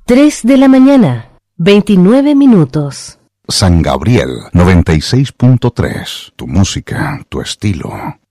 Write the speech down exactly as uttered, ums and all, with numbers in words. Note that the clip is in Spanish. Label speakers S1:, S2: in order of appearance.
S1: tres de la mañana, veintinueve minutos.
S2: San Gabriel noventa y seis punto tres. Tu música, tu estilo.